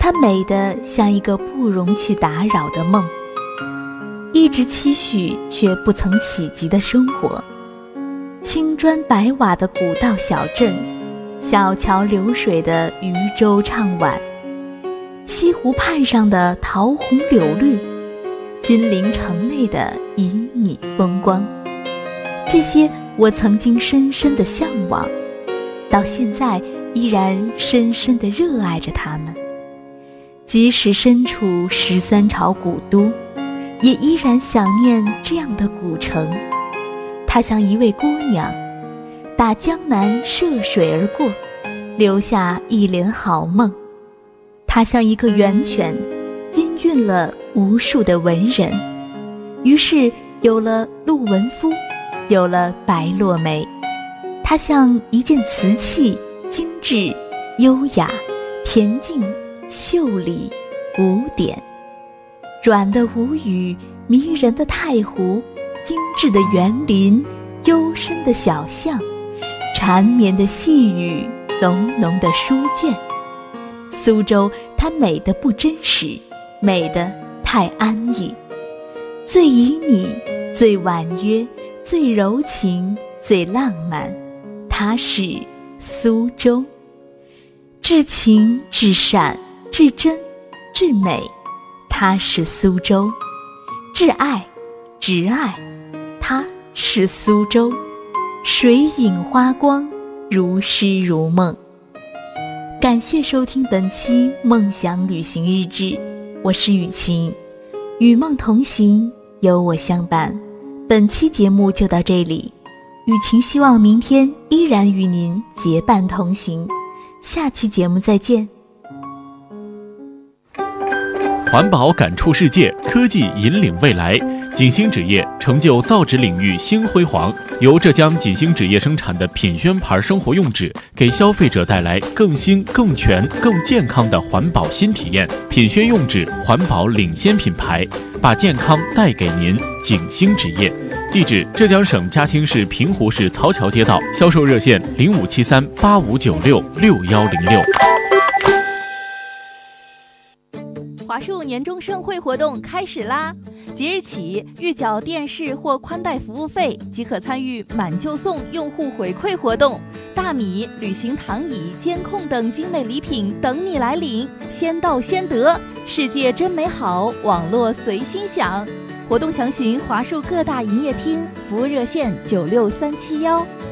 它美得像一个不容去打扰的梦，一直期许却不曾企及的生活。青砖白瓦的古道小镇，小桥流水的渔舟唱晚，西湖畔上的桃红柳绿，金陵城内的旖旎风光，这些我曾经深深地向往，到现在依然深深地热爱着它们。即使身处13朝古都，也依然想念这样的古城。她像一位姑娘，打江南涉水而过，留下一帘好梦。她像一个源泉，氤氲了无数的文人，于是有了陆文夫，有了白落梅。她像一件瓷器，精致、优雅、恬静、秀丽、古典。软的无语，迷人的太湖，精致的园林，幽深的小巷，缠绵的细雨，浓浓的书卷。苏州，它美得不真实，美得太安逸，最旖旎，最婉约，最柔情，最浪漫，它是苏州。至情至善至真至美，它是苏州。至爱至爱，它是苏州。水影花光，如诗如梦。感谢收听本期梦想旅行日志，我是雨晴，与梦同行，有我相伴。本期节目就到这里，雨晴希望明天依然与您结伴同行。下期节目再见。 环保感触世界，科技引领未来。锦星纸业成就造纸领域新辉煌，由浙江锦星纸业生产的品宣牌生活用纸，给消费者带来更新、更全、更健康的环保新体验。品宣用纸环保领先品牌，把健康带给您。锦星纸业，地址：浙江省嘉兴市平湖市曹桥街道，销售热线057385966106。 华数年终盛会活动开始啦！即日起，预缴电视或宽带服务费即可参与满就送用户回馈活动，大米、旅行躺椅、监控等精美礼品等你来领，先到先得，世界真美好，网络随心享。活动详询华数各大营业厅，服务热线963710。